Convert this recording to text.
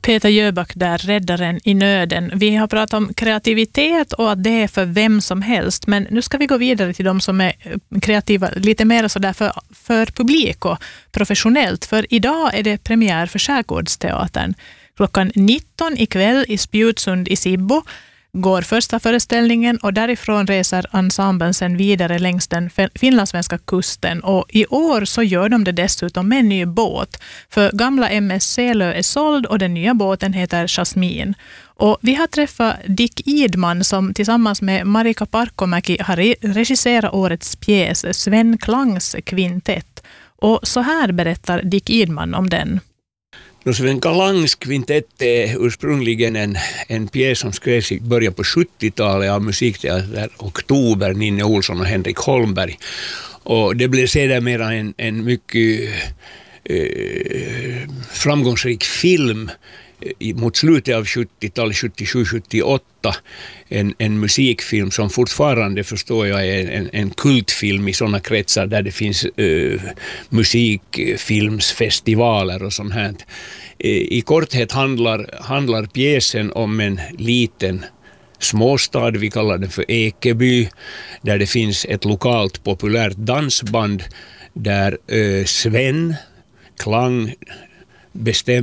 Peter Jöback där, räddaren i nöden. Vi har pratat om kreativitet och att det är för vem som helst. Men nu ska vi gå vidare till de som är kreativa lite mer så där för publik och professionellt. För idag är det premiär för Skärgårdsteatern. Klockan 19 ikväll i Spjutsund i Sibbo går första föreställningen och därifrån reser ensemblen sen vidare längs den finlandssvenska kusten. Och i år så gör de det dessutom med en ny båt. För gamla MS Selö är såld och den nya båten heter Jasmin. Och vi har träffat Dick Idman som tillsammans med Marika Parkkomäki har regisserat årets pjäs Sven Klangs kvintett. Och så här berättar Dick Idman om den. Sven Klangs kvintett är ursprungligen en pjäs som skrevs i början på 70-talet av musikteater Oktober, Ninne Olsson och Henrik Holmberg. Och det blev sedermera en mycket framgångsrik film mot slutet av 70-talet, 77-78. En musikfilm som fortfarande, förstår jag, är en kultfilm i sådana kretsar där det finns musikfilmsfestivaler och sånt här. I korthet handlar pjäsen om en liten småstad, vi kallar den för Ekeby, där det finns ett lokalt populärt dansband där Sven Klang bestämmer